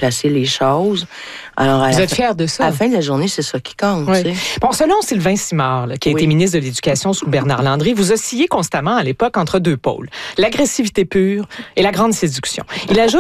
placer les choses. Alors, Vous êtes fiers de ça? À la fin de la journée, c'est ça qui compte. Oui. Tu sais. Bon, selon Sylvain Simard, là, qui a été ministre de l'Éducation sous Bernard Landry, vous oscillez constamment à l'époque entre deux pôles, l'agressivité pure et la grande séduction. Il ajoute